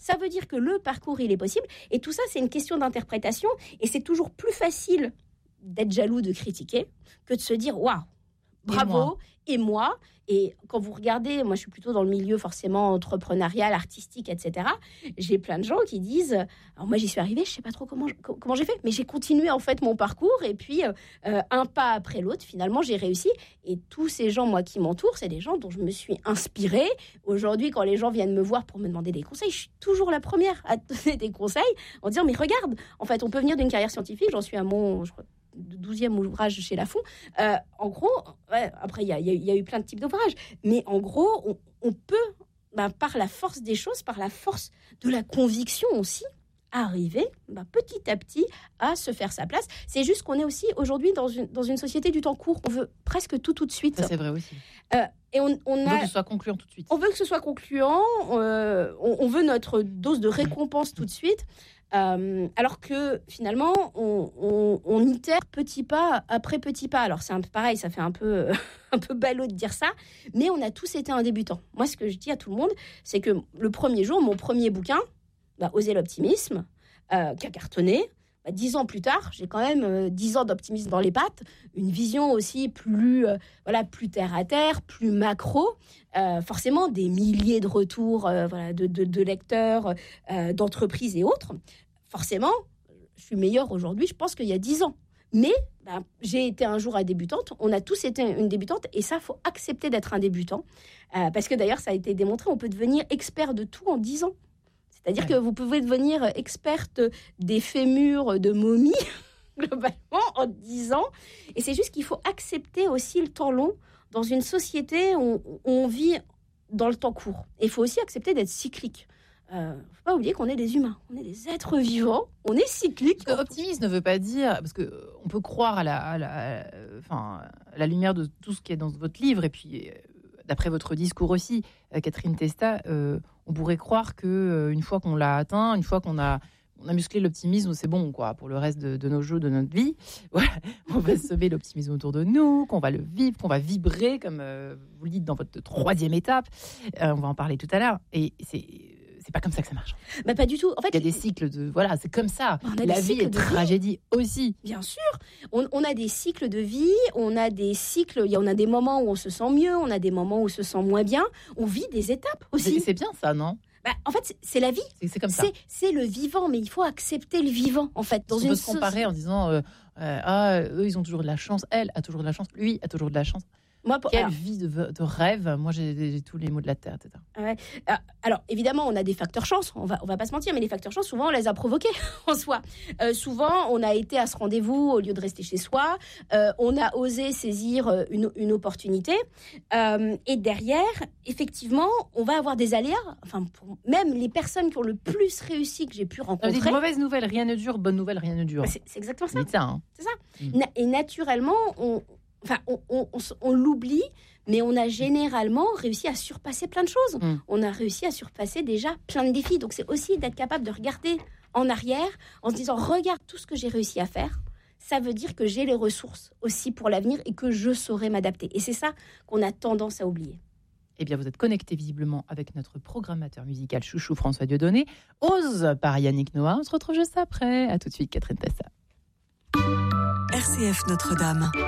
Ça veut dire que le parcours, il est possible. Et tout ça, c'est une question d'interprétation. Et c'est toujours plus facile d'être jaloux, de critiquer, que de se dire « Waouh, bravo, et moi ?» Et quand vous regardez, moi je suis plutôt dans le milieu forcément entrepreneurial, artistique, etc. J'ai plein de gens qui disent « Alors moi j'y suis arrivée, je ne sais pas trop comment j'ai fait, mais j'ai continué en fait mon parcours et puis un pas après l'autre, finalement j'ai réussi. » Et tous ces gens, moi qui m'entourent, c'est des gens dont je me suis inspirée. Aujourd'hui, quand les gens viennent me voir pour me demander des conseils, je suis toujours la première à donner des conseils en disant « Mais regarde, en fait on peut venir d'une carrière scientifique, j'en suis à mon... je crois, 12e ouvrage chez Lafon. En gros, après, il y a eu plein de types d'ouvrages, mais en gros, on peut, par la force des choses, par la force de la conviction aussi, arriver petit à petit à se faire sa place. C'est juste qu'on est aussi aujourd'hui dans une société du temps court. On veut presque tout de suite. Ça, c'est vrai aussi. Et on veut que ce soit concluant tout de suite. On veut que ce soit concluant, on veut notre dose de récompense tout de suite. Alors que finalement, on itère petit pas après petit pas. Alors c'est un peu pareil, ça fait un peu ballot de dire ça, mais on a tous été un débutant. Moi, ce que je dis à tout le monde, c'est que le premier jour, mon premier bouquin, Oser l'optimisme, qui a cartonné. 10 ans plus tard, j'ai quand même 10 ans d'optimisme dans les pattes, une vision aussi plus terre à terre, plus macro, forcément des milliers de retours de lecteurs, d'entreprises et autres. Forcément, je suis meilleure aujourd'hui, je pense qu'il y a 10 ans. Mais j'ai été un jour débutante, on a tous été une débutante, et ça, il faut accepter d'être un débutant. Parce que d'ailleurs, ça a été démontré, on peut devenir expert de tout en 10 ans. C'est-à-dire que vous pouvez devenir experte des fémurs de momies, globalement, en 10 ans. Et c'est juste qu'il faut accepter aussi le temps long dans une société où on vit dans le temps court. Et il faut aussi accepter d'être cyclique. Il ne faut pas oublier qu'on est des humains, on est des êtres vivants, on est cyclique. Optimiste ne veut pas dire, parce qu'on peut croire à la lumière de tout ce qui est dans votre livre, et puis d'après votre discours aussi, Catherine Testa, on pourrait croire qu'une fois qu'on l'a atteint, une fois qu'on a musclé l'optimisme, c'est bon, quoi, pour le reste de nos jours, de notre vie. Voilà, on va semer l'optimisme autour de nous, qu'on va le vivre, qu'on va vibrer, comme vous le dites dans votre 3e étape. On va en parler tout à l'heure. Et c'est pas comme ça que ça marche. Pas du tout. En fait, il y a des cycles de... Voilà, c'est comme ça. La vie est une tragédie aussi. Bien sûr. On a des cycles de vie, on a des cycles... On a des moments où on se sent mieux, on a des moments où on se sent moins bien. On vit des étapes aussi. C'est bien ça, non ? En fait, c'est la vie. C'est comme ça. C'est le vivant, mais il faut accepter le vivant, en fait. On peut se comparer en disant eux, ils ont toujours de la chance, elle a toujours de la chance, lui a toujours de la chance. Quelle vie de rêve. Moi, j'ai tous les mots de la terre, etc. Ouais. Alors, évidemment, on a des facteurs chance. On va pas se mentir, mais les facteurs chance, souvent, on les a provoqués en soi. Souvent, on a été à ce rendez-vous au lieu de rester chez soi. On a osé saisir une opportunité. Et derrière, effectivement, on va avoir des aléas. Enfin, même les personnes qui ont le plus réussi que j'ai pu rencontrer. Mauvaise nouvelle, rien ne dure. Bonne nouvelle, rien ne dure. C'est exactement ça. C'est ça. Et naturellement, on l'oublie, mais on a généralement réussi à surpasser plein de choses. On a réussi à surpasser déjà plein de défis. Donc, c'est aussi d'être capable de regarder en arrière en se disant « Regarde tout ce que j'ai réussi à faire ». Ça veut dire que j'ai les ressources aussi pour l'avenir et que je saurai m'adapter. Et c'est ça qu'on a tendance à oublier. Eh bien, vous êtes connecté visiblement avec notre programmateur musical chouchou François Dieudonné. Ose par Yannick Noah. On se retrouve juste après. À tout de suite, Catherine Testa. RCF Notre-Dame.